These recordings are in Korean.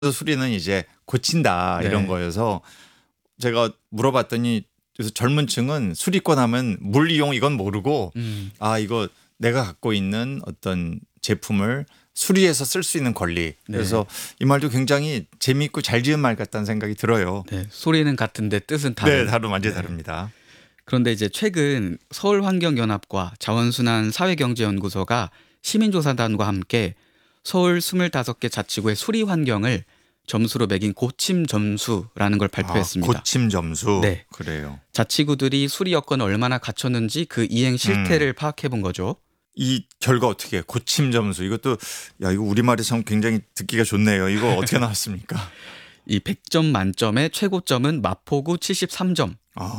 수리는 이제 고친다 네. 이런 거여서 제가 물어봤더니 그래서 젊은 층은 수리권 하면 물 이용 이건 모르고 이거 내가 갖고 있는 어떤 제품을 수리해서 쓸 수 있는 권리. 그래서 이 말도 굉장히 재미있고 잘 지은 말 같다는 생각이 들어요. 네, 소리는 같은데 뜻은 다른. 네, 완전히 네. 다릅니다. 그런데 이제 최근 서울환경연합과 자원순환사회경제연구소가 시민조사단과 함께 서울 25개 자치구의 수리 환경을 점수로 매긴 고침 점수라는 걸 발표했습니다. 고침 점수. 네. 그래요. 자치구들이 수리 여건을 얼마나 갖췄는지 그 이행 실태를 파악해 본 거죠. 이 결과 어떻게 해요? 고침 점수. 이것도 이거 우리말이 참 굉장히 듣기가 좋네요. 이거 어떻게 나왔습니까? 이 100점 만점의 최고점은 마포구 73점.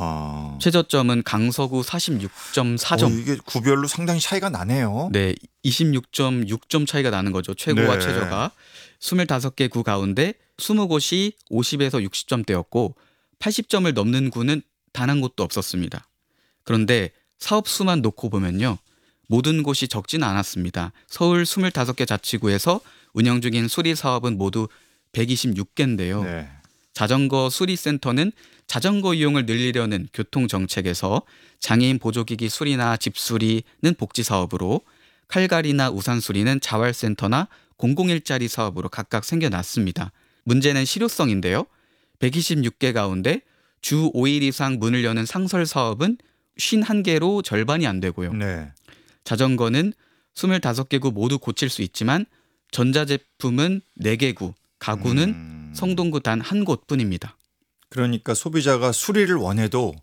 최저점은 강서구 46.4점. 이게 구별로 상당히 차이가 나네요. 네, 26.6점 차이가 나는 거죠. 최고와 최저가. 25개 구 가운데 20곳이 50에서 60점대였고 80점을 넘는 구는 단 한 곳도 없었습니다. 그런데 사업 수만 놓고 보면요. 모든 곳이 적지는 않았습니다. 서울 25개 자치구에서 운영 중인 수리 사업은 모두 126개인데요. 네. 자전거 수리센터는 자전거 이용을 늘리려는 교통정책에서 장애인 보조기기 수리나 집수리는 복지사업으로, 칼갈이나 우산수리는 자활센터나 공공일자리 사업으로 각각 생겨났습니다. 문제는 실효성인데요. 126개 가운데 주 5일 이상 문을 여는 상설 사업은 51개로 절반이 안 되고요. 네. 자전거는 25개 구 모두 고칠 수 있지만 전자제품은 4개 구, 가구는 성동구 단 한 곳뿐입니다. 그러니까 소비자가 수리를 원해도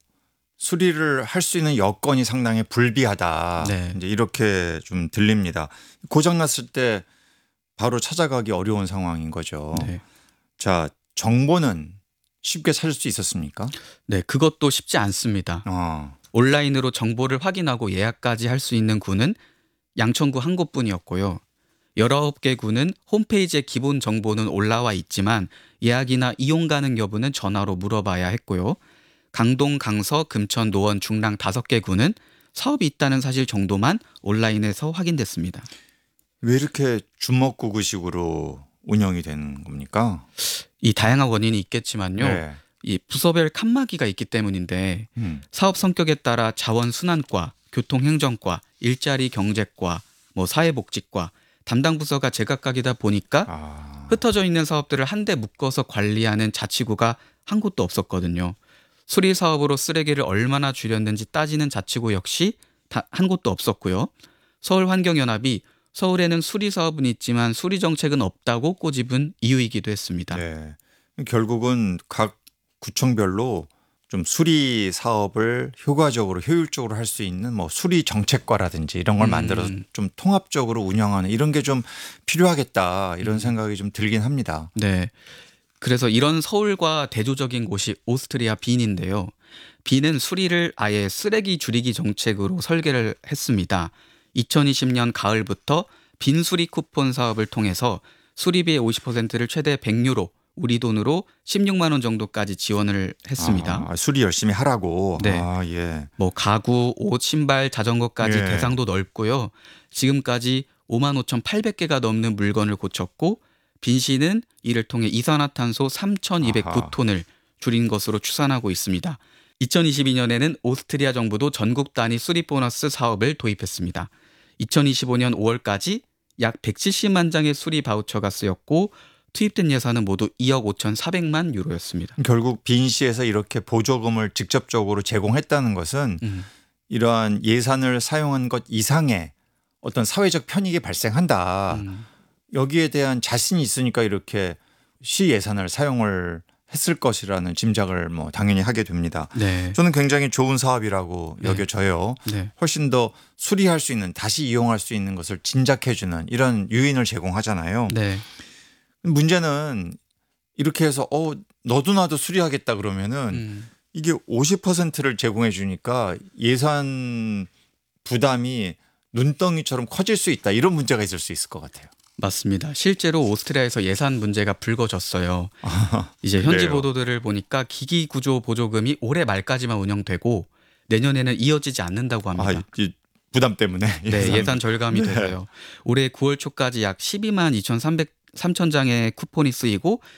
수리를 할 수 있는 여건이 상당히 불비하다. 네. 이제 이렇게 좀 들립니다. 고장 났을 때 바로 찾아가기 어려운 상황인 거죠. 네. 자, 정보는 쉽게 찾을 수 있었습니까? 네, 그것도 쉽지 않습니다. 온라인으로 정보를 확인하고 예약까지 할 수 있는 구는 양천구 한 곳뿐이었고요. 19개 구는 홈페이지에 기본 정보는 올라와 있지만 예약이나 이용 가능 여부는 전화로 물어봐야 했고요. 강동, 강서, 금천, 노원, 중랑 5개 구는 사업이 있다는 사실 정도만 온라인에서 확인됐습니다. 왜 이렇게 주먹구구식으로 운영이 되는 겁니까? 이 다양한 원인이 있겠지만요. 네. 이 부서별 칸막이가 있기 때문인데 사업 성격에 따라 자원순환과, 교통행정과, 일자리 경제과, 사회복지과 담당 부서가 제각각이다 보니까 흩어져 있는 사업들을 한데 묶어서 관리하는 자치구가 한 곳도 없었거든요. 수리 사업으로 쓰레기를 얼마나 줄였는지 따지는 자치구 역시 한 곳도 없었고요. 서울환경연합이 서울에는 수리 사업은 있지만 수리 정책은 없다고 꼬집은 이유이기도 했습니다. 네. 결국은 각 구청별로 좀 수리 사업을 효과적으로 효율적으로 할 수 있는 수리 정책과라든지 이런 걸 만들어서 좀 통합적으로 운영하는 이런 게 좀 필요하겠다 이런 생각이 좀 들긴 합니다. 네. 그래서 이런 서울과 대조적인 곳이 오스트리아 빈인데요. 빈은 수리를 아예 쓰레기 줄이기 정책으로 설계를 했습니다. 2020년 가을부터 빈 수리 쿠폰 사업을 통해서 수리비의 50%를 최대 100유로, 우리 돈으로 16만 원 정도까지 지원을 했습니다. 수리 열심히 하라고. 네. 예. 가구, 옷, 신발, 자전거까지 예. 대상도 넓고요. 지금까지 55,800개가 넘는 물건을 고쳤고 빈시는 이를 통해 이산화탄소 3,209톤을 줄인 것으로 추산하고 있습니다. 2022년에는 오스트리아 정부도 전국 단위 수리 보너스 사업을 도입했습니다. 2025년 5월까지 약 170만 장의 수리 바우처가 쓰였고 투입된 예산은 모두 2억 5,400만 유로였습니다. 결국 빈시에서 이렇게 보조금을 직접적으로 제공했다는 것은 이러한 예산을 사용한 것 이상의 어떤 사회적 편익이 발생한다. 여기에 대한 자신이 있으니까 이렇게 시 예산을 사용을 했을 것이라는 짐작을 당연히 하게 됩니다. 네. 저는 굉장히 좋은 사업이라고 여겨져요. 네. 훨씬 더 수리할 수 있는, 다시 이용할 수 있는 것을 진작해주는 이런 유인을 제공하잖아요. 네. 문제는 이렇게 해서 너도 나도 수리하겠다 그러면은 이게 50%를 제공해 주니까 예산 부담이 눈덩이처럼 커질 수 있다. 이런 문제가 있을 수 있을 것 같아요. 맞습니다. 실제로 오스트리아에서 예산 문제가 불거졌어요. 이제 현지 그래요? 보도들을 보니까 기기 구조 보조금이 올해 말까지만 운영되고 내년에는 이어지지 않는다고 합니다. 이 부담 때문에. 네, 예산 절감이 돼서요. 올해 9월 초까지 약 12만 3,000장의 쿠폰이 쓰이고